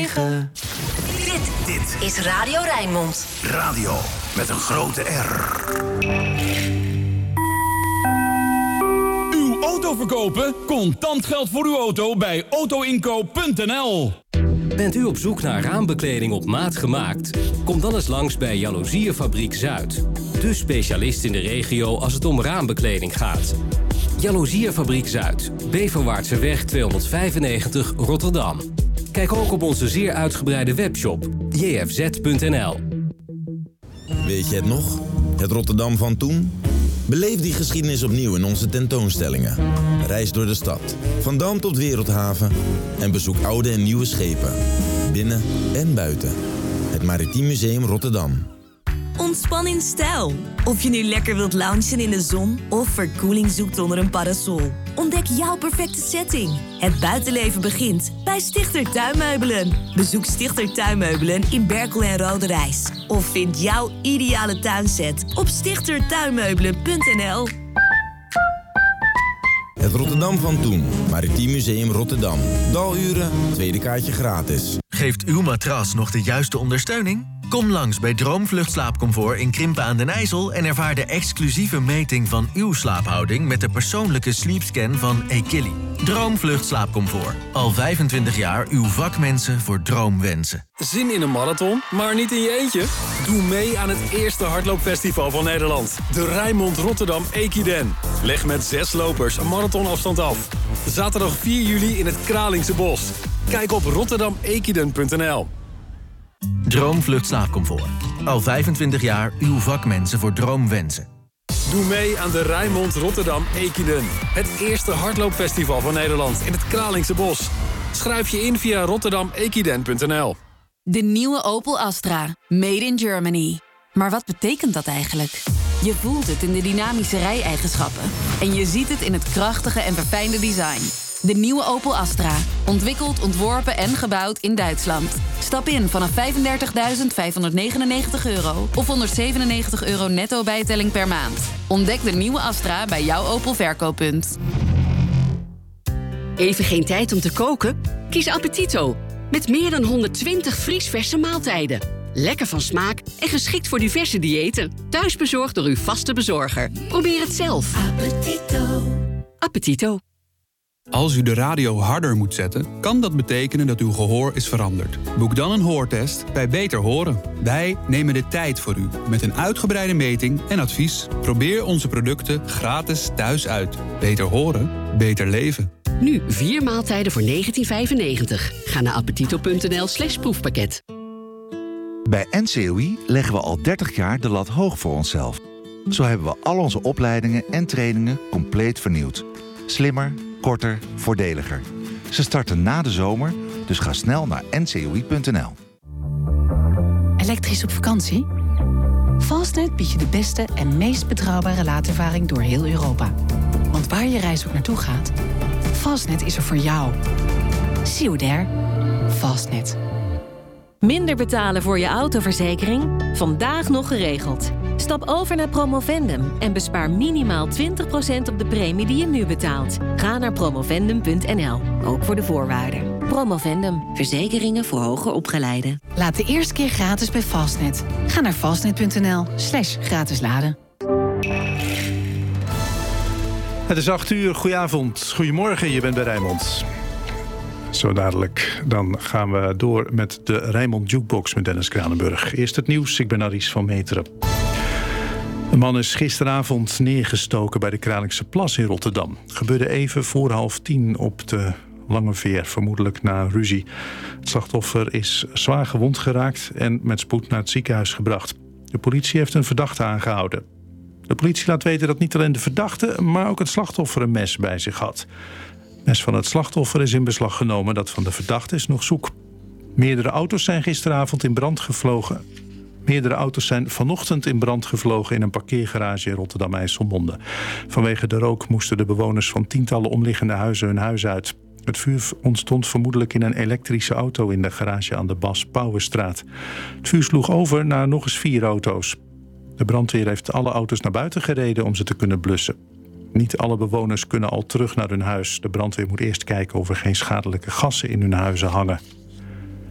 liggen. Dit is Radio Rijnmond. Radio met een grote R. Uw auto verkopen? Contant geld voor uw auto bij autoinkoop.nl. Bent u op zoek naar raambekleding op maat gemaakt? Kom dan eens langs bij Jaloeziefabriek Zuid. De specialist in de regio als het om raambekleding gaat. Jaloeziefabriek Zuid, Beverwaartseweg 295 Rotterdam. Kijk ook op onze zeer uitgebreide webshop jfz.nl. Weet je het nog? Het Rotterdam van toen? Beleef die geschiedenis opnieuw in onze tentoonstellingen. Reis door de stad, van Dam tot Wereldhaven en bezoek oude en nieuwe schepen. Binnen en buiten. Het Maritiem Museum Rotterdam. Ontspan in stijl. Of je nu lekker wilt loungen in de zon of verkoeling zoekt onder een parasol. Ontdek jouw perfecte setting. Het buitenleven begint bij Stichter Tuinmeubelen. Bezoek Stichter Tuinmeubelen in Berkel en Roderijs. Of vind jouw ideale tuinset op stichtertuinmeubelen.nl. Het Rotterdam van toen. Maritiem Museum Rotterdam. Daluren, tweede kaartje gratis. Geeft uw matras nog de juiste ondersteuning? Kom langs bij Droomvluchtslaapcomfort in Krimpen aan den IJssel en ervaar de exclusieve meting van uw slaaphouding met de persoonlijke sleepscan van Equilly. Droomvluchtslaapcomfort. Al 25 jaar uw vakmensen voor droomwensen. Zin in een marathon, maar niet in je eentje? Doe mee aan het eerste hardloopfestival van Nederland. De Rijnmond Rotterdam Equiden. Leg met 6 lopers een marathonafstand af. Zaterdag 4 juli in het Kralingse Bos. Kijk op rotterdamequiden.nl. Droomvlucht slaapcomfort. Al 25 jaar uw vakmensen voor droomwensen. Doe mee aan de Rijnmond Rotterdam Equiden. Het eerste hardloopfestival van Nederland in het Kralingse Bos. Schrijf je in via rotterdamequiden.nl. De nieuwe Opel Astra. Made in Germany. Maar wat betekent dat eigenlijk? Je voelt het in de dynamische rijeigenschappen. En je ziet het in het krachtige en verfijnde design. De nieuwe Opel Astra. Ontwikkeld, ontworpen en gebouwd in Duitsland. Stap in vanaf €35.599 of €197 netto bijtelling per maand. Ontdek de nieuwe Astra bij jouw Opel verkooppunt. Even geen tijd om te koken? Kies Appetito. Met meer dan 120 vriesverse maaltijden. Lekker van smaak en geschikt voor diverse diëten. Thuisbezorgd door uw vaste bezorger. Probeer het zelf. Appetito. Appetito. Als u de radio harder moet zetten, kan dat betekenen dat uw gehoor is veranderd. Boek dan een hoortest bij Beter Horen. Wij nemen de tijd voor u met een uitgebreide meting en advies. Probeer onze producten gratis thuis uit. Beter horen, beter leven. Nu 4 maaltijden voor €19,95. Ga naar appetito.nl/proefpakket. Bij NCOI leggen we al 30 jaar de lat hoog voor onszelf. Zo hebben we al onze opleidingen en trainingen compleet vernieuwd. Slimmer, korter, voordeliger. Ze starten na de zomer, dus ga snel naar ncoi.nl. Elektrisch op vakantie? Fastnet biedt je de beste en meest betrouwbare laadervaring door heel Europa. Want waar je reis ook naartoe gaat, Fastnet is er voor jou. See you there. Fastnet. Minder betalen voor je autoverzekering? Vandaag nog geregeld. Stap over naar Promovendum en bespaar minimaal 20% op de premie die je nu betaalt. Ga naar promovendum.nl, ook voor de voorwaarden. Promovendum, verzekeringen voor hoger opgeleiden. Laat de eerste keer gratis bij Fastnet. Ga naar fastnet.nl/gratis laden. Het is 8:00, goedenavond, goedemorgen, je bent bij Rijnmond. Zo dadelijk, dan gaan we door met de Rijnmond Jukebox met Dennis Kranenburg. Eerst het nieuws, ik ben Aries van Meteren. Een man is gisteravond neergestoken bij de Kralingse Plas in Rotterdam. Gebeurde even voor 9:30 op de Lange Veer, vermoedelijk na een ruzie. Het slachtoffer is zwaar gewond geraakt en met spoed naar het ziekenhuis gebracht. De politie heeft een verdachte aangehouden. De politie laat weten dat niet alleen de verdachte, maar ook het slachtoffer een mes bij zich had. Het mes van het slachtoffer is in beslag genomen, dat van de verdachte is nog zoek. Meerdere auto's zijn gisteravond in brand gevlogen. Meerdere auto's zijn vanochtend in brand gevlogen in een parkeergarage in Rotterdam-IJsselmonde. Vanwege de rook moesten de bewoners van tientallen omliggende huizen hun huis uit. Het vuur ontstond vermoedelijk in een elektrische auto in de garage aan de Bas-Pauwenstraat. Het vuur sloeg over naar nog eens 4 auto's. De brandweer heeft alle auto's naar buiten gereden om ze te kunnen blussen. Niet alle bewoners kunnen al terug naar hun huis. De brandweer moet eerst kijken of er geen schadelijke gassen in hun huizen hangen.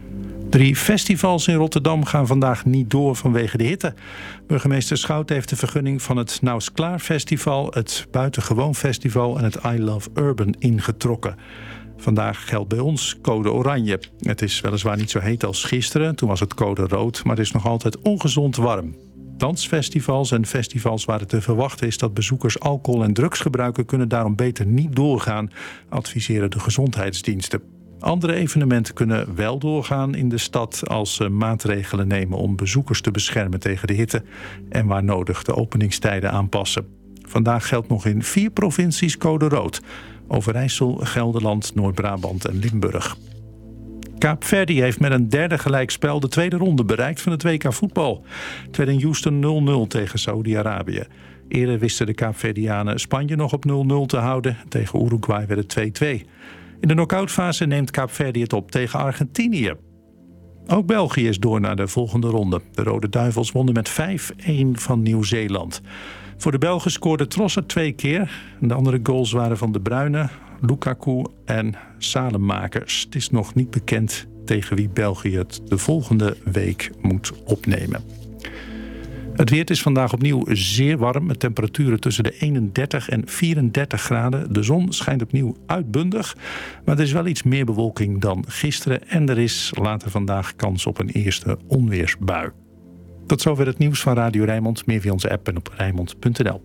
3 festivals in Rotterdam gaan vandaag niet door vanwege de hitte. Burgemeester Schout heeft de vergunning van het Naus Klaar Festival, het Buitengewoon Festival en het I Love Urban ingetrokken. Vandaag geldt bij ons code oranje. Het is weliswaar niet zo heet als gisteren, toen was het code rood, maar het is nog altijd ongezond warm. Dansfestivals en festivals waar het te verwachten is dat bezoekers alcohol en drugs gebruiken, kunnen daarom beter niet doorgaan, adviseren de gezondheidsdiensten. Andere evenementen kunnen wel doorgaan in de stad als ze maatregelen nemen om bezoekers te beschermen tegen de hitte en waar nodig de openingstijden aanpassen. Vandaag geldt nog in 4 provincies code rood: Overijssel, Gelderland, Noord-Brabant en Limburg. Kaapverdi heeft met een derde gelijkspel de tweede ronde bereikt van het WK voetbal. Het werd in Houston 0-0 tegen Saoedi-Arabië. Eerder wisten de Kaapverdianen Spanje nog op 0-0 te houden. Tegen Uruguay werd het 2-2. In de knock-outfase neemt Kaapverdi het op tegen Argentinië. Ook België is door naar de volgende ronde. De Rode Duivels wonnen met 5-1 van Nieuw-Zeeland. Voor de Belgen scoorde Trossard 2 keer. De andere goals waren van De Bruyne, Lukaku en Salemakers. Het is nog niet bekend tegen wie België het de volgende week moet opnemen. Het weer is vandaag opnieuw zeer warm met temperaturen tussen de 31 en 34 graden. De zon schijnt opnieuw uitbundig, maar er is wel iets meer bewolking dan gisteren. En er is later vandaag kans op een eerste onweersbui. Tot zover het nieuws van Radio Rijnmond. Meer via onze app en op Rijnmond.nl.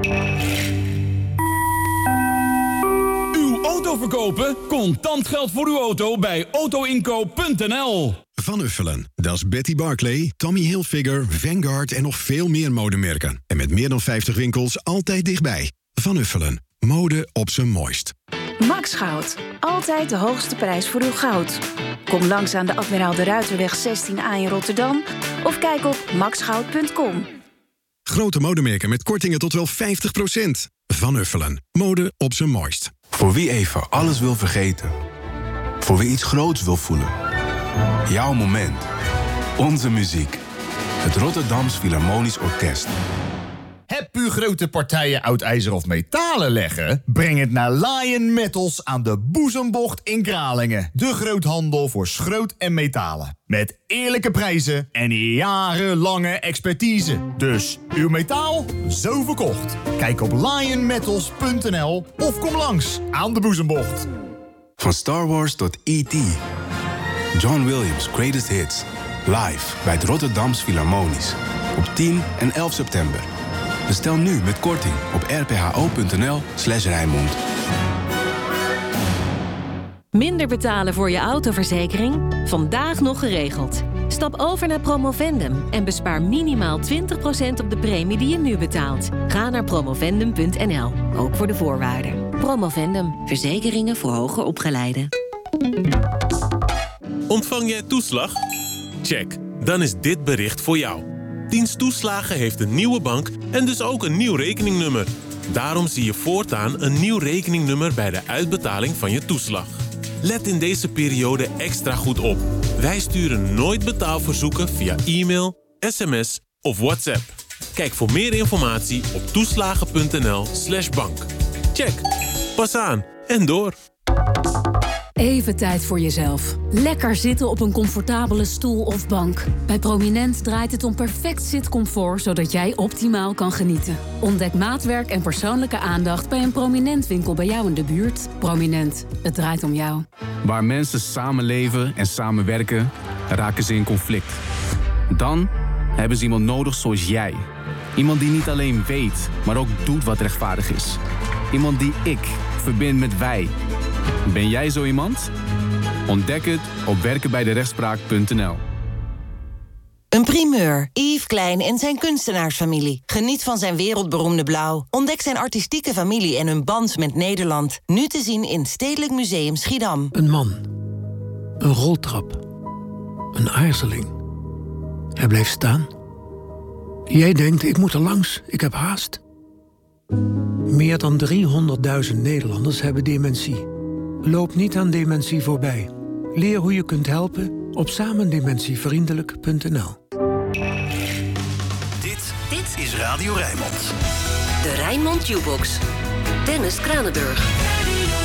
Uw auto verkopen? Contant geld voor uw auto bij autoinkoop.nl. Van Uffelen, dat is Betty Barclay, Tommy Hilfiger, Vanguard en nog veel meer modemerken. En met meer dan 50 winkels altijd dichtbij. Van Uffelen, mode op zijn mooist. Max Goud, altijd de hoogste prijs voor uw goud. Kom langs aan de Admiraal de Ruiterweg 16A in Rotterdam of kijk op maxgoud.com. Grote modemerken met kortingen tot wel 50%. Van Uffelen, mode op zijn mooist. Voor wie even alles wil vergeten. Voor wie iets groots wil voelen. Jouw moment. Onze muziek. Het Rotterdams Philharmonisch Orkest. Heb u grote partijen oud ijzer of metalen leggen? Breng het naar Lion Metals aan de Boezembocht in Kralingen. De groothandel voor schroot en metalen. Met eerlijke prijzen en jarenlange expertise. Dus uw metaal, zo verkocht. Kijk op lionmetals.nl of kom langs aan de Boezembocht. Van Star Wars tot E.T. John Williams' Greatest Hits. Live bij het Rotterdams Philharmonisch. Op 10 en 11 september. Bestel nu met korting op rpho.nl/Rijnmond. Minder betalen voor je autoverzekering? Vandaag nog geregeld. Stap over naar Promovendum en bespaar minimaal 20% op de premie die je nu betaalt. Ga naar promovendum.nl, ook voor de voorwaarden. Promovendum, verzekeringen voor hoger opgeleiden. Ontvang jij toeslag? Check, dan is dit bericht voor jou. Dienst Toeslagen heeft een nieuwe bank en dus ook een nieuw rekeningnummer. Daarom zie je voortaan een nieuw rekeningnummer bij de uitbetaling van je toeslag. Let in deze periode extra goed op. Wij sturen nooit betaalverzoeken via e-mail, sms of WhatsApp. Kijk voor meer informatie op toeslagen.nl/bank. Check, pas aan en door. Even tijd voor jezelf. Lekker zitten op een comfortabele stoel of bank. Bij Prominent draait het om perfect zitcomfort, zodat jij optimaal kan genieten. Ontdek maatwerk en persoonlijke aandacht bij een Prominent winkel bij jou in de buurt. Prominent, het draait om jou. Waar mensen samenleven en samenwerken, raken ze in conflict. Dan hebben ze iemand nodig zoals jij. Iemand die niet alleen weet, maar ook doet wat rechtvaardig is. Iemand die ik verbind met wij. Ben jij zo iemand? Ontdek het op werkenbijderechtspraak.nl. Een primeur. Yves Klein en zijn kunstenaarsfamilie. Geniet van zijn wereldberoemde blauw. Ontdek zijn artistieke familie en hun band met Nederland. Nu te zien in Stedelijk Museum Schiedam. Een man. Een roltrap. Een aarzeling. Hij blijft staan. Jij denkt, ik moet er langs, ik heb haast. Meer dan 300.000 Nederlanders hebben dementie. Loop niet aan dementie voorbij. Leer hoe je kunt helpen op samendementievriendelijk.nl. Dit is Radio Rijnmond. De Rijnmond Jukebox. Dennis Kranenburg.